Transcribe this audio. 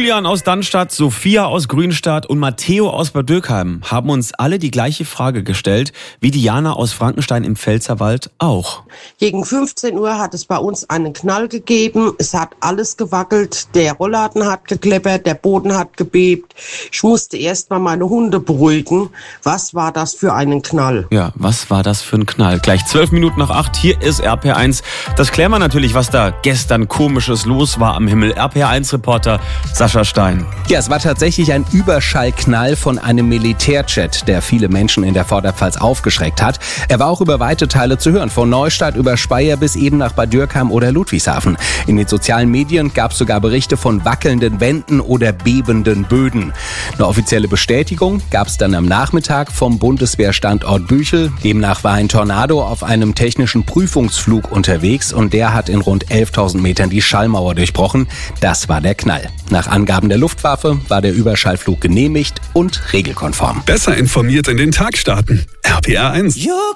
Julian aus Dannstadt, Sophia aus Grünstadt und Matteo aus Bad Dürkheim haben uns alle die gleiche Frage gestellt, wie Diana aus Frankenstein im Pfälzerwald auch. Gegen 15 Uhr hat es bei uns einen Knall gegeben. Es hat alles gewackelt. Der Rollladen hat gekleppert, der Boden hat gebebt. Ich musste erst mal meine Hunde beruhigen. Was war das für einen Knall? Ja, was war das für ein Knall? Gleich 12 Minuten nach 8, hier ist RPR1. Das klären wir natürlich, was da gestern Komisches los war am Himmel. RPR1-Reporter Sascha Stein. Ja, es war tatsächlich ein Überschallknall von einem Militärjet, der viele Menschen in der Vorderpfalz aufgeschreckt hat. Er war auch über weite Teile zu hören, von Neustadt über Speyer bis eben nach Bad Dürkheim oder Ludwigshafen. In den sozialen Medien gab es sogar Berichte von wackelnden Wänden oder bebenden Böden. Eine offizielle Bestätigung gab es dann am Nachmittag vom Bundeswehrstandort Büchel. Demnach war ein Tornado auf einem technischen Prüfungsflug unterwegs und der hat in rund 11.000 Metern die Schallmauer durchbrochen. Das war der Knall. Nach Angaben der Luftwaffe war der Überschallflug genehmigt und regelkonform. Besser informiert in den Tag starten. RPR1.